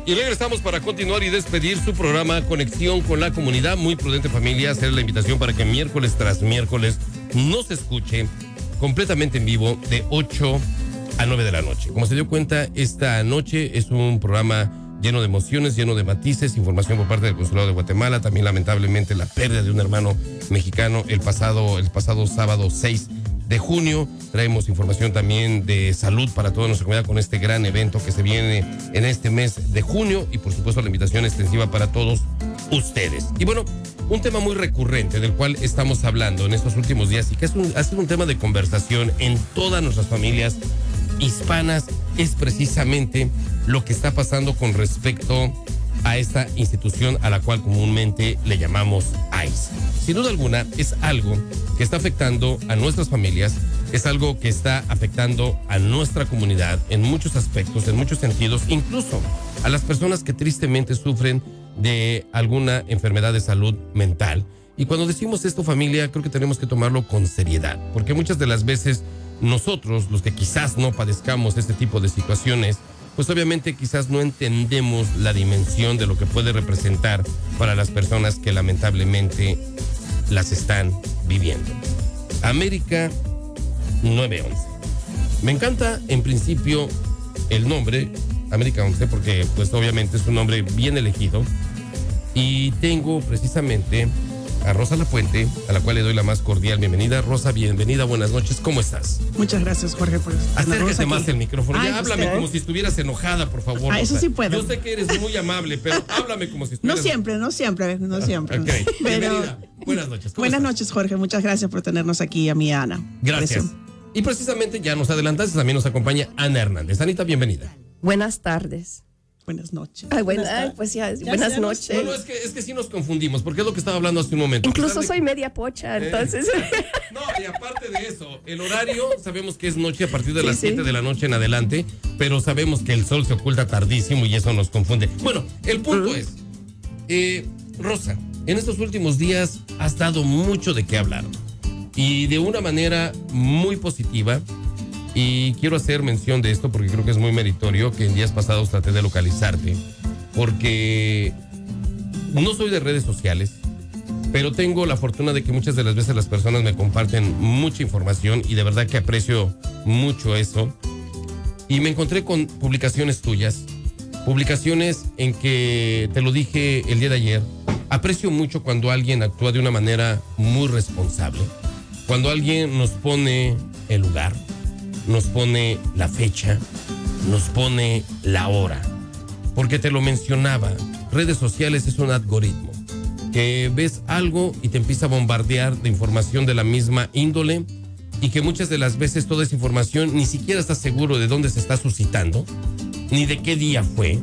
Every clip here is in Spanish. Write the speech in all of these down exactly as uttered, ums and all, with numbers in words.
Y regresamos para continuar y despedir su programa Conexión con la Comunidad. Muy prudente, familia, hacer la invitación para que miércoles tras miércoles nos escuche completamente en vivo de ocho a nueve de la noche. Como se dio cuenta, esta noche es un programa lleno de emociones, lleno de matices, información por parte del Consulado de Guatemala, también lamentablemente la pérdida de un hermano mexicano el pasado, el pasado sábado seis de junio. Traemos información también de salud para toda nuestra comunidad con este gran evento que se viene en este mes de junio y por supuesto la invitación extensiva para todos ustedes. Y bueno, un tema muy recurrente del cual estamos hablando en estos últimos días y que es un, ha sido un tema de conversación en todas nuestras familias hispanas es precisamente lo que está pasando con respecto a esta institución a la cual comúnmente le llamamos ICE. Sin duda alguna es algo que está afectando a nuestras familias, es algo que está afectando a nuestra comunidad en muchos aspectos, en muchos sentidos, incluso a las personas que tristemente sufren de alguna enfermedad de salud mental. Y cuando decimos esto, familia, creo que tenemos que tomarlo con seriedad, porque muchas de las veces nosotros, los que quizás no padezcamos este tipo de situaciones, pues obviamente quizás no entendemos la dimensión de lo que puede representar para las personas que lamentablemente las están viviendo. América nueve once. Me encanta en principio el nombre América once porque pues obviamente es un nombre bien elegido y tengo precisamente a Rosa Lapuente, a la cual le doy la más cordial bienvenida. Rosa, bienvenida, buenas noches, ¿cómo estás? Muchas gracias, Jorge, por acércate más el micrófono. Ay, ya háblame usted. como si estuvieras enojada, por favor. Ah, Rosa. eso sí puedo. Yo sé que eres muy amable, pero háblame como si estuvieras... No siempre, no siempre, no siempre. Ok, pero... bienvenida. Buenas noches. ¿Cómo Buenas estás? noches, Jorge, muchas gracias por tenernos aquí, a mi Ana. Gracias. Gracias. Y precisamente ya nos adelantaste, también nos acompaña Ana Hernández. Anita, bienvenida. Buenas tardes. Buenas noches. Ay, buena, Buenas ay, pues ya, Ya buenas sabemos. noches. No, no, es que, es que sí nos confundimos, porque es lo que estaba hablando hace un momento. Incluso A pesar de soy que- media pocha, Eh, entonces. No, y aparte de eso, el horario sabemos que es noche a partir de Sí, las sí. siete de la noche en adelante, pero sabemos que el sol se oculta tardísimo y eso nos confunde. Bueno, el punto es, eh, Rosa, en estos últimos días has dado mucho de qué hablar y de una manera muy positiva. Y quiero hacer mención de esto porque creo que es muy meritorio que en días pasados traté de localizarte, porque no soy de redes sociales, pero tengo la fortuna de que muchas de las veces las personas me comparten mucha información y de verdad que aprecio mucho eso. Y me encontré con publicaciones tuyas, publicaciones en que, te lo dije el día de ayer, aprecio mucho cuando alguien actúa de una manera muy responsable, cuando alguien nos pone el lugar, nos pone la fecha, nos pone la hora. Porque te lo mencionaba, redes sociales es un algoritmo que ves algo y te empieza a bombardear de información de la misma índole y que muchas de las veces toda esa información ni siquiera estás seguro de dónde se está suscitando, ni de qué día fue,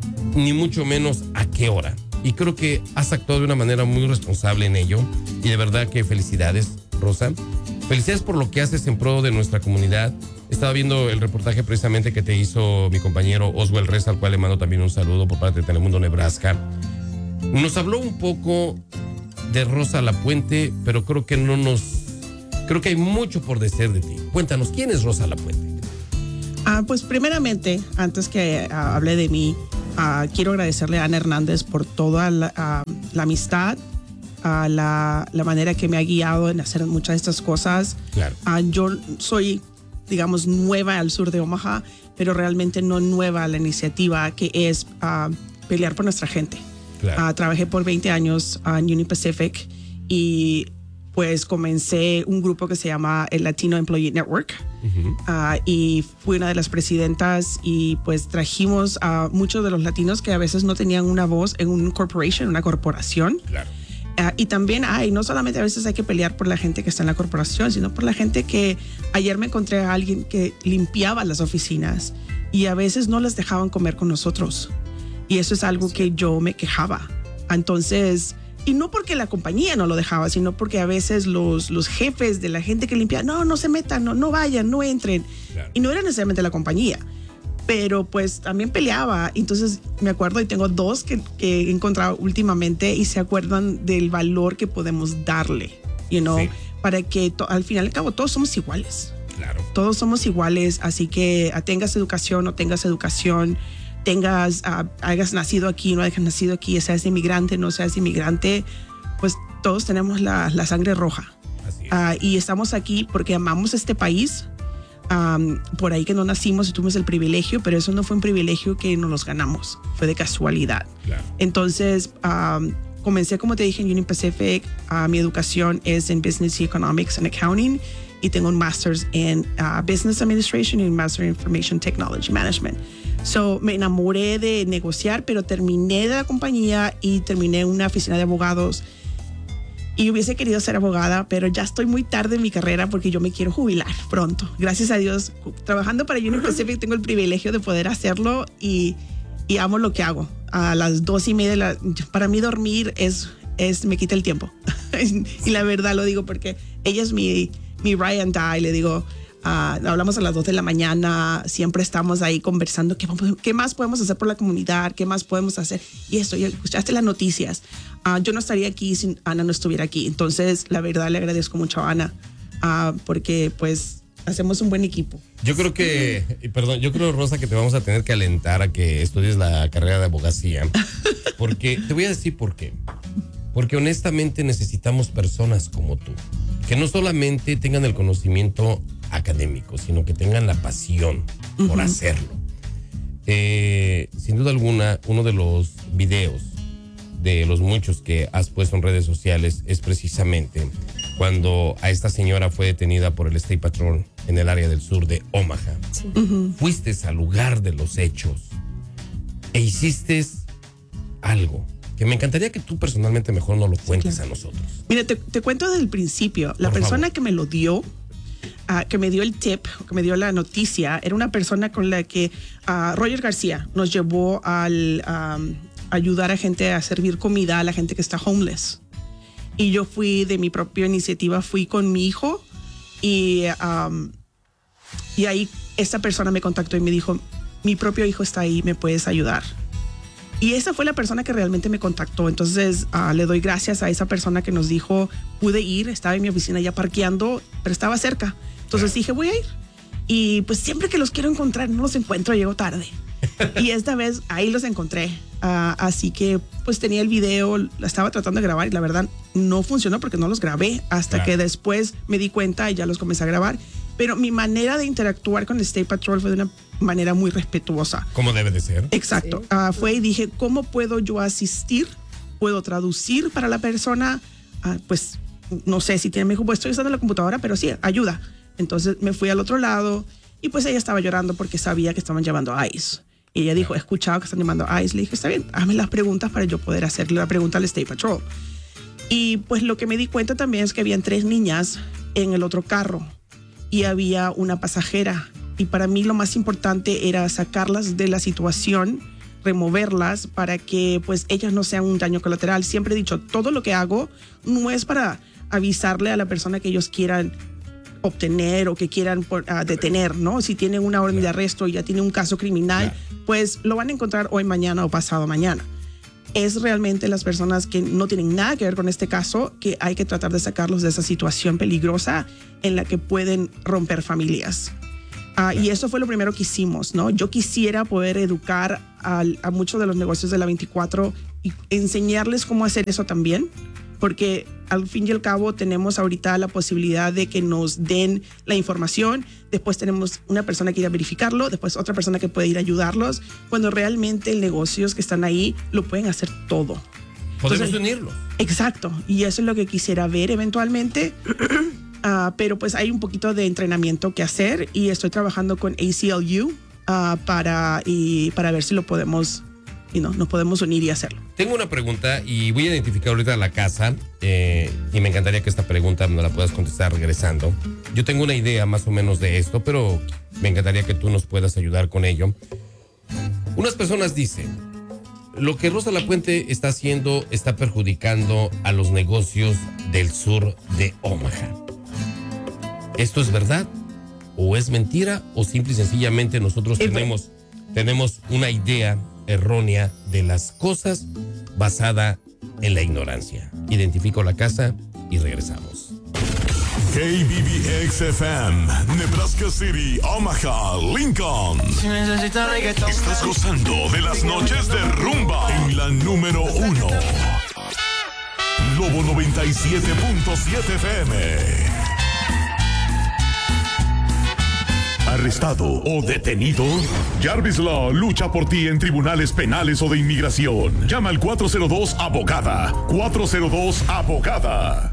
ni mucho menos a qué hora. Y creo que has actuado de una manera muy responsable en ello y de verdad que felicidades, Rosa. Felicidades por lo que haces en pro de nuestra comunidad. Estaba viendo el reportaje precisamente que te hizo mi compañero Oswald Reza, al cual le mando también un saludo por parte de Telemundo Nebraska. Nos habló un poco de Rosa Lapuente, pero creo que no nos... Creo que hay mucho por decir de ti. Cuéntanos, ¿quién es Rosa Lapuente? Ah, pues primeramente, antes que uh, hable de mí, uh, quiero agradecerle a Ana Hernández por toda la, uh, la amistad, uh, la, la manera que me ha guiado en hacer muchas de estas cosas. Claro. Uh, yo soy, digamos, nueva al sur de Omaha, pero realmente no nueva a la iniciativa que es uh, pelear por nuestra gente. Claro. Uh, trabajé por veinte años uh, en Union Pacific y pues comencé un grupo que se llama el Latino Employee Network. Uh-huh. uh, y fui una de las presidentas y pues trajimos a muchos de los latinos que a veces no tenían una voz en una corporation, una corporación. Claro. Uh, y también hay, no solamente a veces hay que pelear por la gente que está en la corporación, sino por la gente que ayer me encontré a alguien que limpiaba las oficinas y a veces no les dejaban comer con nosotros. Y eso es algo que yo me quejaba. Entonces, y no porque la compañía no lo dejaba, sino porque a veces los, los jefes de la gente que limpia, no, no se metan, no, no vayan, no entren. Claro. Y no era necesariamente la compañía, pero pues también peleaba. Entonces me acuerdo y tengo dos que, que he encontrado últimamente y se acuerdan del valor que podemos darle, you know, sí. Para que to, al final y al cabo todos somos iguales. Claro. Todos somos iguales, así que tengas educación o tengas educación, tengas, uh, hayas nacido aquí, no hayas nacido aquí, seas inmigrante, no seas inmigrante, pues todos tenemos la, la sangre roja. Así es. Uh, y estamos aquí porque amamos este país. Um, por ahí que no nacimos y tuvimos el privilegio, pero eso no fue un privilegio que nos los ganamos, fue de casualidad. Claro. Entonces, um, comencé, como te dije, en Union Pacific. Uh, mi educación es en Business Economics and Accounting y tengo un Master's en uh, Business Administration y un Master in Information Technology Management. So, me enamoré de negociar, pero terminé de la compañía y terminé en una oficina de abogados. Y hubiese querido ser abogada, pero ya estoy muy tarde en mi carrera porque yo me quiero jubilar pronto. Gracias a Dios, trabajando para Union Pacific tengo el privilegio de poder hacerlo y, y amo lo que hago. A las dos y media, de la, para mí dormir es, es me quita el tiempo. Y la verdad lo digo porque ella es mi, mi ride and die. Le digo, uh, hablamos a las dos de la mañana, siempre estamos ahí conversando qué, qué más podemos hacer por la comunidad, qué más podemos hacer. Y esto, ya escuchaste las noticias. Uh, yo no estaría aquí si Ana no estuviera aquí. Entonces, la verdad, le agradezco mucho a Ana uh, porque, pues, hacemos un buen equipo. Yo creo que, perdón, yo creo, Rosa, que te vamos a tener que alentar a que estudies la carrera de abogacía. Porque, te voy a decir por qué. Porque honestamente necesitamos personas como tú, que no solamente tengan el conocimiento académico, sino que tengan la pasión por uh-huh. hacerlo. Eh, sin duda alguna, uno de los videos de los muchos que has puesto en redes sociales es precisamente cuando a esta señora fue detenida por el State Patrol en el área del sur de Omaha. Sí. Uh-huh. Fuiste al lugar de los hechos e hiciste algo que me encantaría que tú personalmente mejor nos lo cuentes sí, claro. a nosotros. Mira, te, te cuento desde el principio. La por persona favor. que me lo dio, uh, que me dio el tip, que me dio la noticia, era una persona con la que uh, Roger García nos llevó al... Um, ayudar a gente a servir comida a la gente que está homeless. Y yo fui de mi propia iniciativa, fui con mi hijo y, um, y ahí esta persona me contactó y me dijo, mi propio hijo está ahí, ¿me puedes ayudar? Y esa fue la persona que realmente me contactó. Entonces uh, le doy gracias a esa persona que nos dijo, pude ir, estaba en mi oficina ya parqueando, pero estaba cerca. Entonces dije, voy a ir. Y pues siempre que los quiero encontrar, no los encuentro, llego tarde. Y esta vez ahí los encontré. Uh, así que pues tenía el video, la estaba tratando de grabar y la verdad no funcionó porque no los grabé hasta claro. que después me di cuenta y ya los comencé a grabar. Pero mi manera de interactuar con el State Patrol fue de una manera muy respetuosa. Como debe de ser. Exacto. Sí. Uh, fue y dije, ¿cómo puedo yo asistir? ¿Puedo traducir para la persona? Uh, pues no sé si tiene, me dijo, pues estoy usando la computadora, pero sí, ayuda. Entonces me fui al otro lado y pues ella estaba llorando porque sabía que estaban llevando a ICE. Y ella dijo, he escuchado que están llamando a ICE. Le dije, está bien, hazme las preguntas para yo poder hacerle la pregunta al State Patrol. Y pues lo que me di cuenta también es que habían tres niñas en el otro carro y había una pasajera. Y para mí lo más importante era sacarlas de la situación, removerlas para que pues ellas no sean un daño colateral. Siempre he dicho, todo lo que hago no es para avisarle a la persona que ellos quieran obtener o que quieran por, uh, detener, ¿no? Si tienen una orden claro. de arresto y ya tienen un caso criminal, claro. pues lo van a encontrar hoy, mañana o pasado mañana. Es realmente las personas que no tienen nada que ver con este caso que hay que tratar de sacarlos de esa situación peligrosa en la que pueden romper familias. Uh, claro. Y eso fue lo primero que hicimos, ¿no? Yo quisiera poder educar a, a muchos de los negocios de la veinticuatro y enseñarles cómo hacer eso también. Porque al fin y al cabo tenemos ahorita la posibilidad de que nos den la información, después tenemos una persona que ir a verificarlo, después otra persona que puede ir a ayudarlos, cuando realmente los negocios que están ahí lo pueden hacer todo. Podemos Entonces, unirlos. Exacto, y eso es lo que quisiera ver eventualmente, uh, pero pues hay un poquito de entrenamiento que hacer y estoy trabajando con A C L U uh, para, y, para ver si lo podemos... y no, nos podemos unir y hacerlo. Tengo una pregunta y voy a identificar ahorita la casa eh, y me encantaría que esta pregunta me la puedas contestar regresando. Yo tengo una idea más o menos de esto, pero me encantaría que tú nos puedas ayudar con ello. Unas personas dicen, lo que Rosa Lapuente está haciendo está perjudicando a los negocios del sur de Omaha. ¿Esto es verdad o es mentira o simple y sencillamente nosotros tenemos, tenemos una idea errónea de las cosas basada en la ignorancia? Identifico la casa y regresamos. K B B X F M, Nebraska City, Omaha, Lincoln. Estás gozando de las noches de rumba en la número uno. Lobo noventa y siete punto siete F M. ¿Arrestado o detenido? Jarvis Law lucha por ti en tribunales penales o de inmigración. Llama al cuatro cero dos abogada. cuatro cero dos abogada.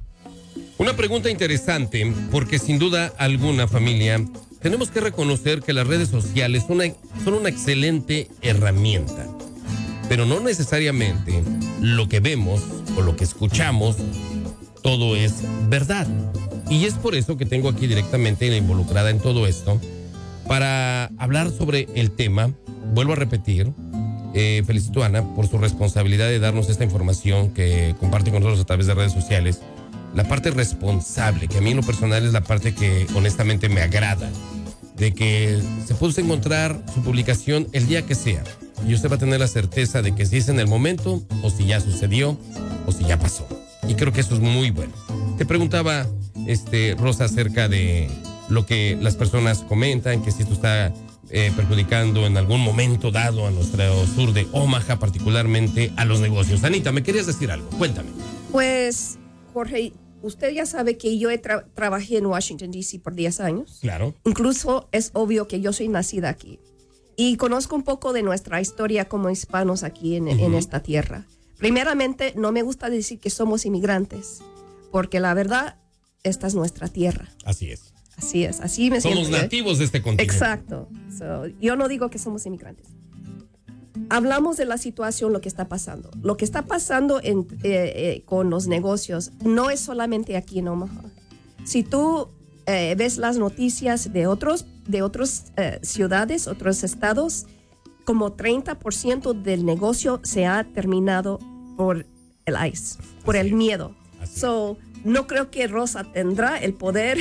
Una pregunta interesante, porque sin duda alguna, familia, tenemos que reconocer que las redes sociales son una, son una excelente herramienta, pero no necesariamente lo que vemos o lo que escuchamos, todo es verdad. Y es por eso que tengo aquí directamente involucrada en todo esto, para hablar sobre el tema. Vuelvo a repetir, eh, felicito a Ana por su responsabilidad de darnos esta información que comparte con nosotros a través de redes sociales. La parte responsable, que a mí en lo personal es la parte que honestamente me agrada, de que se puede encontrar su publicación el día que sea, y usted va a tener la certeza de que si es en el momento, o si ya sucedió, o si ya pasó. Y creo que eso es muy bueno. Te preguntaba, este, Rosa, acerca de lo que las personas comentan, que si esto está eh, perjudicando en algún momento dado a nuestro sur de Omaha, particularmente a los negocios. Anita, ¿me querías decir algo? Cuéntame. Pues, Jorge, usted ya sabe que yo he tra- trabajé en Washington, D C por diez años. Claro. Incluso es obvio que yo soy nacida aquí. Y conozco un poco de nuestra historia como hispanos aquí en, uh-huh. en esta tierra. Primeramente, no me gusta decir que somos inmigrantes, porque la verdad, esta es nuestra tierra. Así es. Así es, así me Somos siento. nativos de este continente. Exacto. So, yo no digo que somos inmigrantes. Hablamos de la situación, lo que está pasando. Lo que está pasando en, eh, eh, con los negocios no es solamente aquí en Omaha. Si tú eh, ves las noticias de otros de otras eh, ciudades, otros estados, como treinta por ciento del negocio se ha terminado por el ICE, por Así el miedo. So, no creo que Rosa tendrá el poder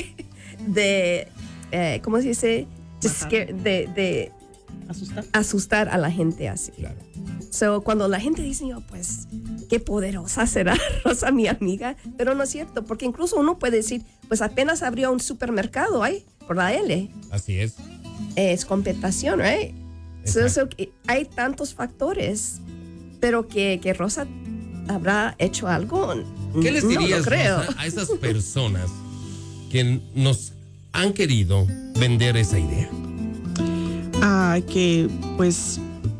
de, eh, ¿cómo se dice? De, de, de ¿Asustar? asustar a la gente así. Claro. So, cuando la gente dice, oh, pues, qué poderosa será Rosa, mi amiga, pero no es cierto, porque incluso uno puede decir, pues apenas abrió un supermercado ahí, por la L. Así es. Es competición, right? So, so, hay tantos factores, pero que, que Rosa habrá hecho algo. ¿Qué les dirías, no lo creo. Rosa, a esas personas que nos han querido vender esa idea? Ah, que pues,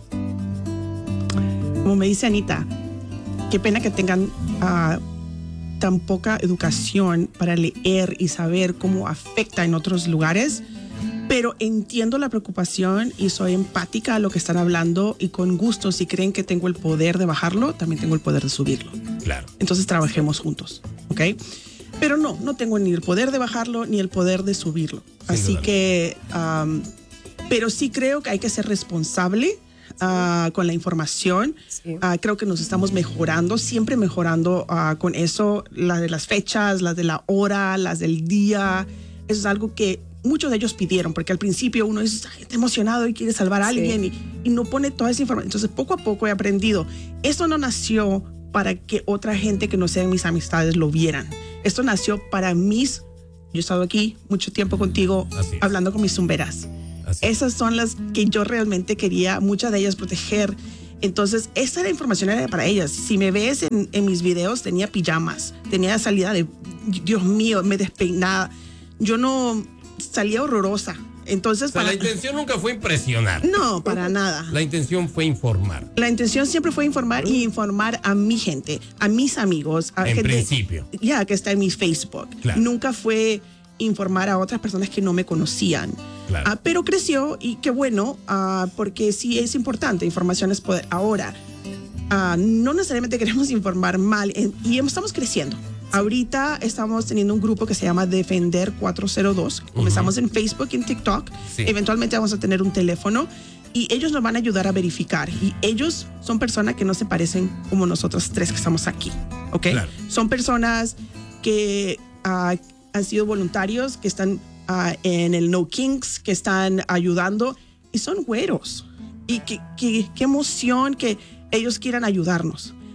como me dice Anita, qué pena que tengan uh, tan poca educación para leer y saber cómo afecta en otros lugares, pero entiendo la preocupación y soy empática a lo que están hablando, y con gusto, si creen que tengo el poder de bajarlo, también tengo el poder de subirlo. Claro. Entonces trabajemos juntos, ¿ok? Pero no, no tengo ni el poder de bajarlo ni el poder de subirlo. Sin Así duda. que, um, pero sí creo que hay que ser responsable uh, con la información. Sí. Uh, creo que nos estamos mejorando, siempre mejorando uh, con eso, la de las fechas, las de la hora, las del día. Eso es algo que muchos de ellos pidieron, porque al principio uno es, está emocionado y quiere salvar a alguien, sí. y, y no pone toda esa información. Entonces, poco a poco he aprendido. Eso no nació para que otra gente que no sean mis amistades lo vieran. Esto nació para mis... Yo he estado aquí mucho tiempo contigo hablando con mis zumberas. Así Esas son las que yo realmente quería, muchas de ellas, proteger. Entonces, esa era información era para ellas. Si me ves en, en mis videos, tenía pijamas, tenía salida de... Dios mío, me despeinaba. Yo no... salía horrorosa. Entonces, o sea, para... la intención nunca fue impresionar. No, para nada. La intención fue informar. La intención siempre fue informar y informar a mi gente, a mis amigos. A en gente, principio. Ya, que está en mi Facebook. Claro. Nunca fue informar a otras personas que no me conocían. Claro. Uh, pero creció, y qué bueno, uh, porque sí es importante. Información es poder. Ahora, uh, no necesariamente queremos informar mal, en, y estamos creciendo. Ahorita estamos teniendo un grupo que se llama Defender cuatro cero dos. Comenzamos uh-huh. en Facebook y en TikTok. Sí. Eventualmente vamos a tener un teléfono y ellos nos van a ayudar a verificar. Y ellos son personas que no se parecen como nosotros tres que estamos aquí. ¿Ok? Claro. Son personas que uh, han sido voluntarios, que están uh, en el No Kings, que están ayudando, y son güeros. Y qué, qué, qué emoción que ellos quieran ayudarnos.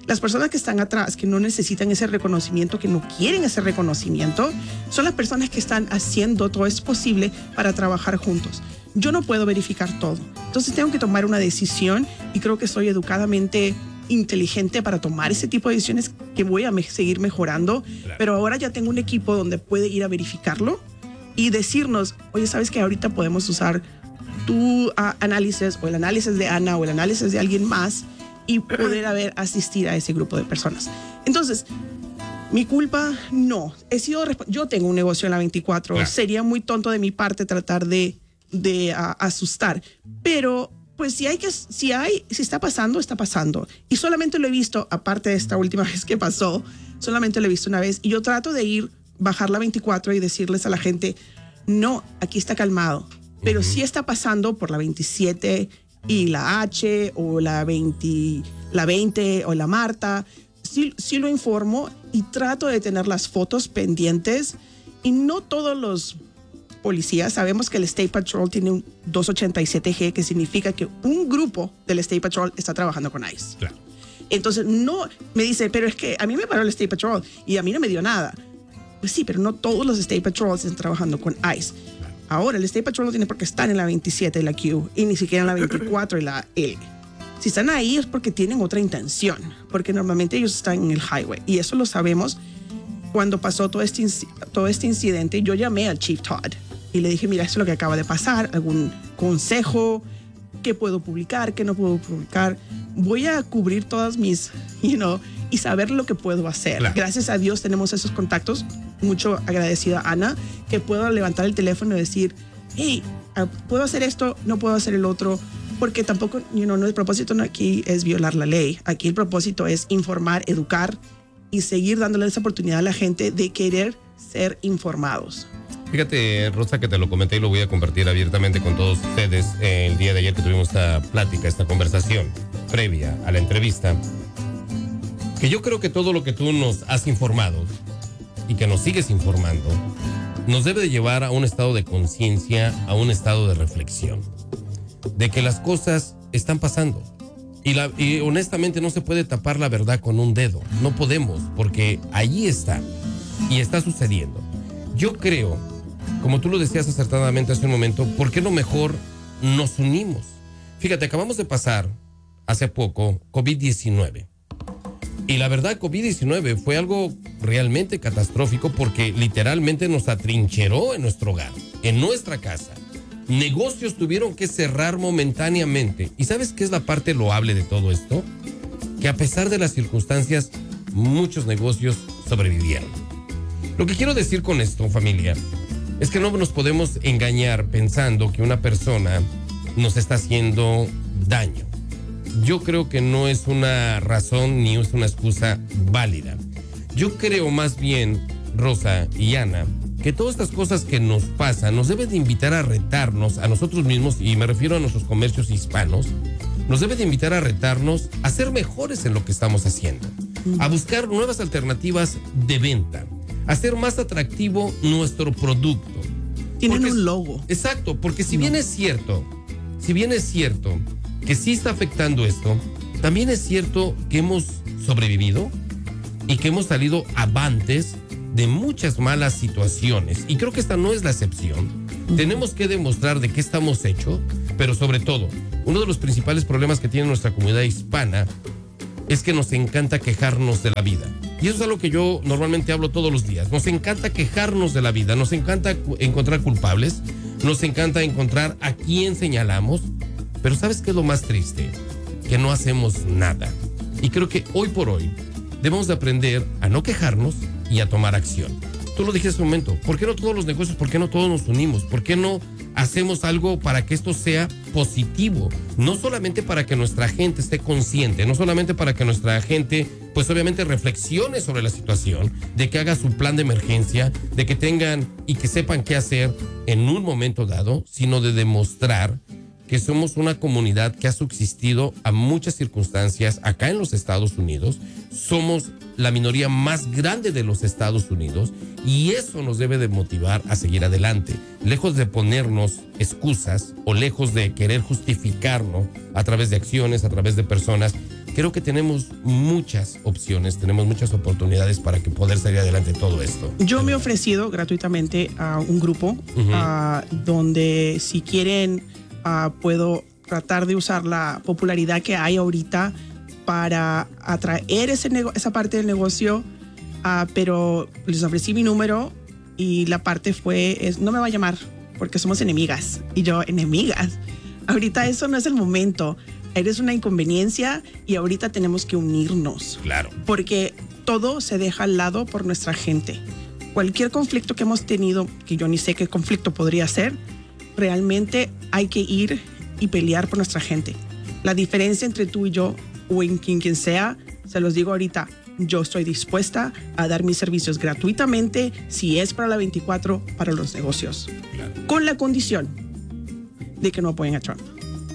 Las personas que están atrás, que no necesitan ese reconocimiento, que no quieren ese reconocimiento, son las personas que están haciendo todo esto posible para trabajar juntos. Yo no puedo verificar todo. Entonces tengo que tomar una decisión y creo que soy educadamente inteligente para tomar ese tipo de decisiones que voy a me- seguir mejorando. Claro. Pero ahora ya tengo un equipo donde puede ir a verificarlo y decirnos, oye, ¿sabes que ahorita podemos usar tu uh, análisis o el análisis de Ana o el análisis de alguien más y poder haber asistir a ese grupo de personas? Entonces, mi culpa, no. He sido resp- yo tengo un negocio en la veinticuatro. Claro. Sería muy tonto de mi parte tratar de, de uh, asustar. Pero, pues, si hay que, si hay, si está pasando, está pasando. Y solamente lo he visto, aparte de esta última vez que pasó, solamente lo he visto una vez. Y yo trato de ir, bajar la veinticuatro y decirles a la gente, no, aquí está calmado. Pero uh-huh. sí está pasando por la veintisiete y la H o la veinte, la veinte o la Marta. Sí, sí lo informo y trato de tener las fotos pendientes. Y no todos los policías, sabemos que el State Patrol tiene un doscientos ochenta y siete G, que significa que un grupo del State Patrol está trabajando con ICE. Claro. Entonces, no me dice, pero es que a mí me paró el State Patrol y a mí no me dio nada. Pues sí, pero no todos los State Patrols están trabajando con ICE. Ahora, el State Patrol no tiene por qué estar en la veintisiete y la Q, y ni siquiera en la veinticuatro y la L. Si están ahí es porque tienen otra intención, porque normalmente ellos están en el highway. Y eso lo sabemos. Cuando pasó todo este, todo este incidente, yo llamé al Chief Todd y le dije, mira, esto es lo que acaba de pasar, algún consejo, qué puedo publicar, qué no puedo publicar. Voy a cubrir todas mis, you know, y saber lo que puedo hacer. Claro. Gracias a Dios tenemos esos contactos. Mucho agradecida a Ana, que puedo levantar el teléfono y decir, hey, puedo hacer esto, no puedo hacer el otro, porque tampoco, you know, no, el propósito no aquí es violar la ley. Aquí el propósito es informar, educar y seguir dándole esa oportunidad a la gente de querer ser informados. Fíjate, Rosa, que te lo comenté y lo voy a compartir abiertamente con todos ustedes el día de ayer que tuvimos esta plática, esta conversación previa a la entrevista, que yo creo que todo lo que tú nos has informado y que nos sigues informando, nos debe de llevar a un estado de conciencia, a un estado de reflexión, de que las cosas están pasando. Y, la, y honestamente no se puede tapar la verdad con un dedo. No podemos, porque allí está y está sucediendo. Yo creo, como tú lo decías acertadamente hace un momento, ¿por qué no mejor nos unimos? Fíjate, acabamos de pasar hace poco COVID diecinueve. Y la verdad, COVID diecinueve fue algo realmente catastrófico porque literalmente nos atrincheró en nuestro hogar, en nuestra casa. Negocios tuvieron que cerrar momentáneamente. ¿Y sabes qué es la parte loable de todo esto? Que a pesar de las circunstancias, muchos negocios sobrevivieron. Lo que quiero decir con esto, familia, es que no nos podemos engañar pensando que una persona nos está haciendo daño. Yo creo que no es una razón ni es una excusa válida. Yo creo más bien, Rosa y Ana, que todas estas cosas que nos pasan nos deben de invitar a retarnos a nosotros mismos, y me refiero a nuestros comercios hispanos, nos debe de invitar a retarnos a ser mejores en lo que estamos haciendo, a buscar nuevas alternativas de venta, a hacer más atractivo nuestro producto. Tienen porque, un logo. Exacto, porque si no. bien es cierto, si bien es cierto que sí está afectando esto, también es cierto que hemos sobrevivido y que hemos salido avantes de muchas malas situaciones, y creo que esta no es la excepción. Uh-huh. Tenemos que demostrar de qué estamos hechos, pero sobre todo, uno de los principales problemas que tiene nuestra comunidad hispana es que nos encanta quejarnos de la vida. Y eso es algo que yo normalmente hablo todos los días. Nos encanta quejarnos de la vida, nos encanta encontrar culpables, nos encanta encontrar a quién señalamos, pero ¿sabes qué es lo más triste? Que no hacemos nada. Y creo que hoy por hoy debemos de aprender a no quejarnos y a tomar acción. Tú lo dijiste hace un momento, ¿por qué no todos los negocios, por qué no todos nos unimos? ¿Por qué no hacemos algo para que esto sea positivo? No solamente para que nuestra gente esté consciente, no solamente para que nuestra gente, pues obviamente reflexione sobre la situación, de que haga su plan de emergencia, de que tengan y que sepan qué hacer en un momento dado, sino de demostrar que somos una comunidad que ha subsistido a muchas circunstancias acá en los Estados Unidos. Somos la minoría más grande de los Estados Unidos y eso nos debe de motivar a seguir adelante. Lejos de ponernos excusas o lejos de querer justificarnos a través de acciones, a través de personas, creo que tenemos muchas opciones, tenemos muchas oportunidades para que poder salir adelante todo esto. Yo me he ofrecido gratuitamente a un grupo uh-huh. uh, donde si quieren uh, puedo tratar de usar la popularidad que hay ahorita para atraer ese nego- esa parte del negocio, uh, pero les ofrecí mi número y la parte fue, es, no me va a llamar porque somos enemigas. Y yo, enemigas. Ahorita eso no es el momento. Eres una inconveniencia y ahorita tenemos que unirnos. Claro. Porque todo se deja al lado por nuestra gente. Cualquier conflicto que hemos tenido, que yo ni sé qué conflicto podría ser, realmente hay que ir y pelear por nuestra gente. La diferencia entre tú y yo, o en quien, quien sea, se los digo ahorita, yo estoy dispuesta a dar mis servicios gratuitamente si es para la veinticuatro para los negocios. Claro. Con la condición de que no apoyen a Trump.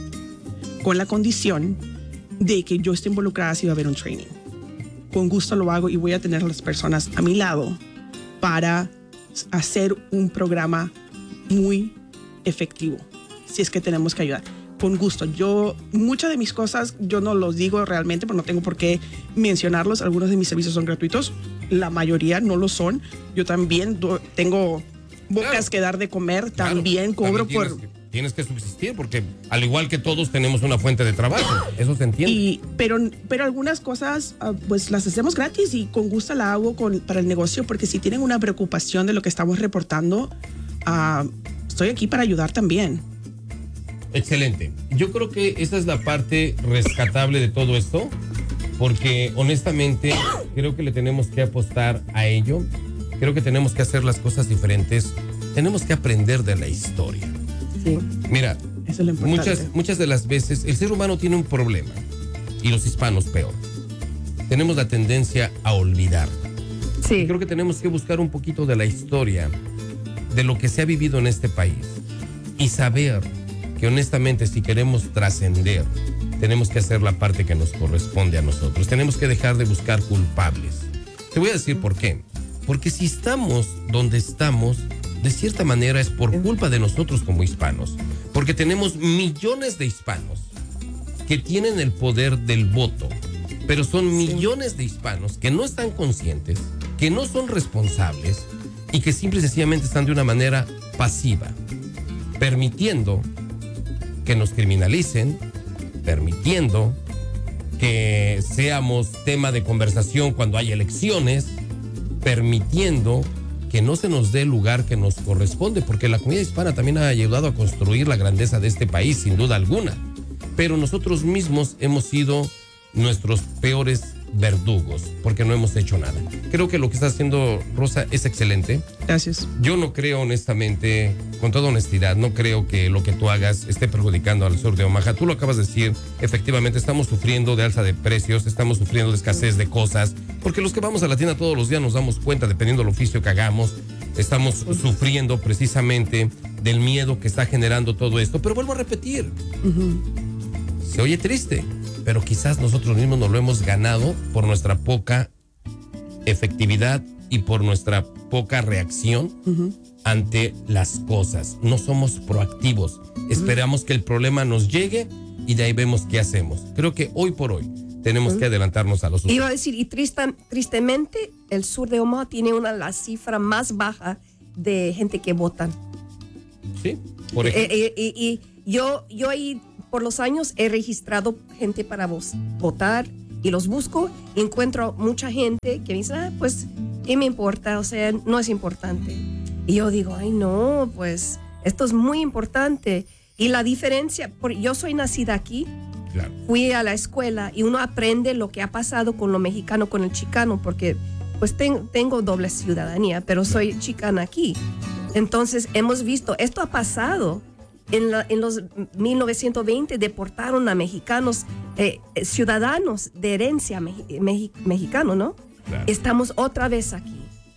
Con la condición de que yo esté involucrada si va a haber un training. Con gusto lo hago y voy a tener a las personas a mi lado para hacer un programa muy efectivo. Si es que tenemos que ayudar. Con gusto. Yo, muchas de mis cosas, yo no los digo realmente, pero no tengo por qué mencionarlos. Algunos de mis servicios son gratuitos. La mayoría no lo son. Yo también do, tengo bocas claro. que dar de comer. Claro. También cobro también por... Que, tienes que subsistir porque al igual que todos tenemos una fuente de trabajo. Eso se entiende. Y, pero, pero algunas cosas uh, pues las hacemos gratis y con gusto la hago con, para el negocio porque si tienen una preocupación de lo que estamos reportando, uh, estoy aquí para ayudar también. Excelente. Yo creo que esa es la parte rescatable de todo esto, porque honestamente creo que le tenemos que apostar a ello. Creo que tenemos que hacer las cosas diferentes. Tenemos que aprender de la historia. Sí. Mira, eso es lo importante. muchas, muchas de las veces el ser humano tiene un problema, y los hispanos peor. Tenemos la tendencia a olvidar. Sí. Y creo que tenemos que buscar un poquito de la historia, de lo que se ha vivido en este país, y saber que honestamente si queremos trascender, tenemos que hacer la parte que nos corresponde a nosotros. Tenemos que dejar de buscar culpables. Te voy a decir por qué. Porque si estamos donde estamos, de cierta manera es por culpa de nosotros como hispanos. Porque tenemos millones de hispanos que tienen el poder del voto, pero son millones de hispanos que no están conscientes, que no son responsables y que simple y sencillamente están de una manera pasiva, permitiendo que nos criminalicen, permitiendo que seamos tema de conversación cuando hay elecciones, permitiendo que no se nos dé el lugar que nos corresponde, porque la comunidad hispana también ha ayudado a construir la grandeza de este país, sin duda alguna. Pero nosotros mismos hemos sido nuestros peores verdugos, porque no hemos hecho nada. Creo que lo que está haciendo Rosa es excelente. Gracias. Yo no creo, honestamente, con toda honestidad, no creo que lo que tú hagas esté perjudicando al sur de Omaha. Tú lo acabas de decir, efectivamente, estamos sufriendo de alza de precios, estamos sufriendo de escasez de cosas, porque los que vamos a la tienda todos los días nos damos cuenta, dependiendo del oficio que hagamos, estamos sufriendo precisamente del miedo que está generando todo esto. Pero vuelvo a repetir, uh-huh. se oye triste, pero quizás nosotros mismos nos lo hemos ganado por nuestra poca efectividad y por nuestra poca reacción uh-huh. ante las cosas. No somos proactivos. Uh-huh. Esperamos que el problema nos llegue y de ahí vemos qué hacemos. Creo que hoy por hoy tenemos uh-huh. que adelantarnos a los otros. Iba a decir, y triste, tristemente, el sur de Omaha tiene una la cifra más baja de gente que votan. Sí, por ejemplo. Eh, eh, y, y yo, yo ahí... Por los años he registrado gente para votar y los busco y encuentro mucha gente que me dice, ah, pues, ¿qué me importa? O sea, no es importante. Y yo digo, ay, no, pues, esto es muy importante. Y la diferencia, porque yo soy nacida aquí, claro. Fui a la escuela y uno aprende lo que ha pasado con lo mexicano, con el chicano, porque pues ten, tengo doble ciudadanía, pero soy chicana aquí. Entonces, hemos visto, esto ha pasado. En, la, en los mil novecientos veinte deportaron a mexicanos, eh, ciudadanos de herencia me, me, mexicano, ¿no? Claro. Estamos otra vez aquí.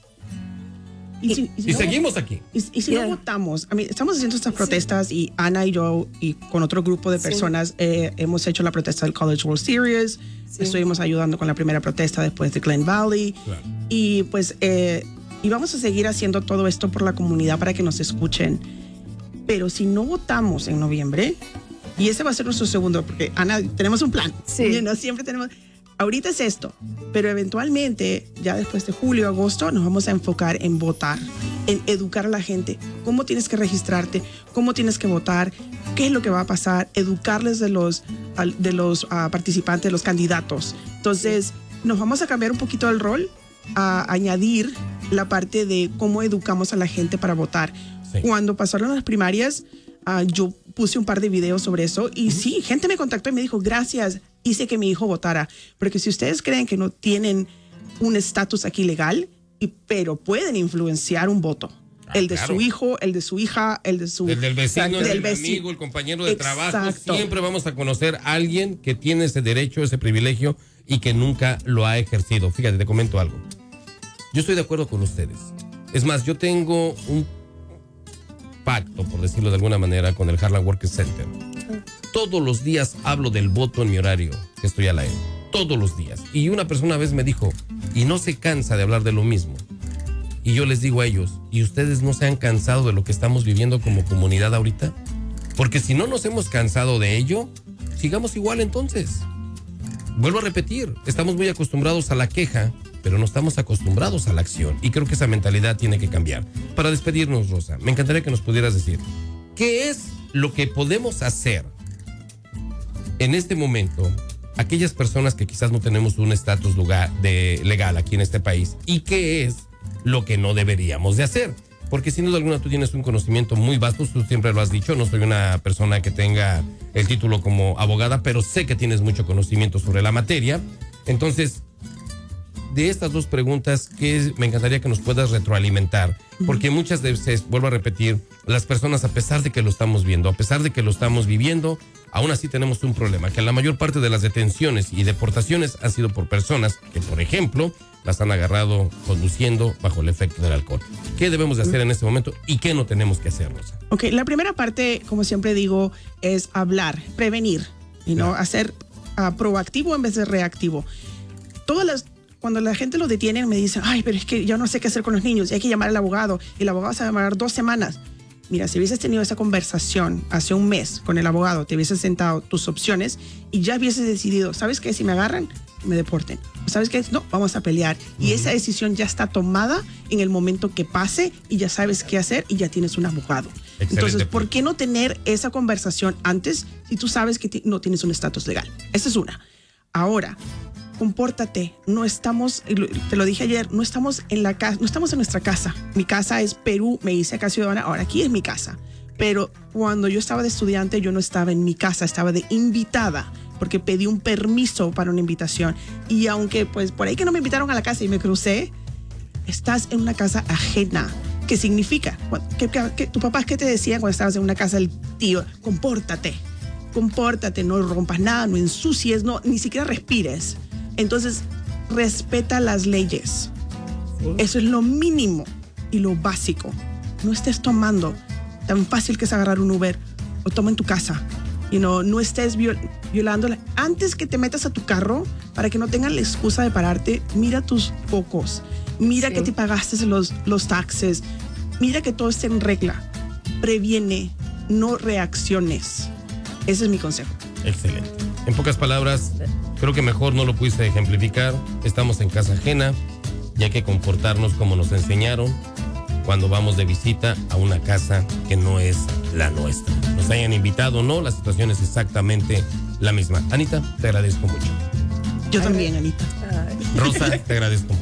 Y, si, y, si y no, seguimos aquí. Y, y si yeah. no votamos, I mean, estamos haciendo estas protestas sí. y Ana y yo y con otro grupo de personas sí. eh, hemos hecho la protesta del College World Series, sí. estuvimos ayudando con la primera protesta después de Glen Valley claro. y pues eh, y vamos a seguir haciendo todo esto por la comunidad para que nos escuchen. Pero si no votamos en noviembre, Y ese va a ser nuestro segundo, porque Ana, tenemos un plan. Sí. You know, siempre tenemos... Ahorita es esto, pero eventualmente, ya después de julio, agosto, nos vamos a enfocar en votar, en educar a la gente. Cómo tienes que registrarte, cómo tienes que votar, qué es lo que va a pasar, educarles de los, de los uh, participantes, de los candidatos. Entonces, nos vamos a cambiar un poquito el rol, a añadir la parte de cómo educamos a la gente para votar. Sí. Cuando pasaron las primarias, uh, yo puse un par de videos sobre eso y uh-huh. sí, gente me contactó y me dijo, gracias, hice que mi hijo votara. Porque si ustedes creen que no tienen un estatus aquí legal, y, pero pueden influenciar un voto. Ah, el de claro. su hijo, el de su hija, el de su... El del vecino, el del vecino. Amigo, el compañero de Exacto. trabajo. Siempre vamos a conocer a alguien que tiene ese derecho, ese privilegio y que nunca lo ha ejercido. Fíjate, te comento algo. Yo estoy de acuerdo con ustedes. Es más, yo tengo un pacto, por decirlo de alguna manera, con el Harlem Work Center. Todos los días hablo del voto en mi horario que estoy al aire. Todos los días. Y una persona una vez me dijo, y no se cansa de hablar de lo mismo. Y yo les digo a ellos, ¿y ustedes no se han cansado de lo que estamos viviendo como comunidad ahorita? Porque si no nos hemos cansado de ello, sigamos igual entonces. Vuelvo a repetir, estamos muy acostumbrados a la queja, pero no estamos acostumbrados a la acción. Y creo que esa mentalidad tiene que cambiar. Para despedirnos, Rosa, me encantaría que nos pudieras decir, ¿qué es lo que podemos hacer en este momento, aquellas personas que quizás no tenemos un estatus legal aquí en este país? ¿Y qué es lo que no deberíamos de hacer? Porque sin duda alguna tú tienes un conocimiento muy vasto, tú siempre lo has dicho, no soy una persona que tenga el título como abogada, pero sé que tienes mucho conocimiento sobre la materia. Entonces, de estas dos preguntas, que me encantaría que nos puedas retroalimentar, porque muchas veces, vuelvo a repetir, las personas, a pesar de que lo estamos viendo, a pesar de que lo estamos viviendo, aún así tenemos un problema, que la mayor parte de las detenciones y deportaciones han sido por personas que, por ejemplo, las han agarrado conduciendo bajo el efecto del alcohol. ¿Qué debemos de hacer en este momento y qué no tenemos que hacer, Rosa? Ok, la primera parte, como siempre digo, es hablar, prevenir, y no hacer uh, proactivo en vez de reactivo. Todas las Cuando la gente lo detiene, me dicen, ay, pero es que yo no sé qué hacer con los niños, y hay que llamar al abogado, y el abogado se va a demorar dos semanas. Mira, si hubieses tenido esa conversación hace un mes con el abogado, te hubieses sentado tus opciones y ya hubieses decidido, ¿sabes qué? Si me agarran, me deporten. ¿Sabes qué? No, vamos a pelear. Y uh-huh. esa decisión ya está tomada en el momento que pase y ya sabes qué hacer y ya tienes un abogado. Excelente. Entonces, ¿por qué no tener esa conversación antes si tú sabes que t- no tienes un estatus legal? Esa es una. Ahora, compórtate, no estamos, te lo dije ayer, no estamos en la casa, no estamos en nuestra casa. Mi casa es Perú, me hice acá ciudadana, ahora aquí es mi casa. Pero cuando yo estaba de estudiante, yo no estaba en mi casa, estaba de invitada, porque pedí un permiso para una invitación. Y aunque pues por ahí que no me invitaron a la casa y me crucé, estás en una casa ajena. ¿Qué significa? ¿Qué, qué, qué, tu papá qué te decía cuando estabas en una casa del tío? Compórtate, compórtate, no rompas nada, no ensucies, no, ni siquiera respires. Entonces, respeta las leyes. Sí. Eso es lo mínimo y lo básico. No estés tomando. Tan fácil que es agarrar un Uber o toma en tu casa. You know, no estés viol- violándola. Antes que te metas a tu carro, para que no tengan la excusa de pararte, mira tus focos. Mira sí. que te pagaste los, los taxes. Mira que todo esté en regla. Previene, no reacciones. Ese es mi consejo. Excelente. En pocas palabras, creo que mejor no lo pudiste ejemplificar. Estamos en casa ajena y hay que comportarnos como nos enseñaron cuando vamos de visita a una casa que no es la nuestra. Nos hayan invitado o no, la situación es exactamente la misma. Anita, te agradezco mucho. Yo también, Anita. Rosa, te agradezco mucho.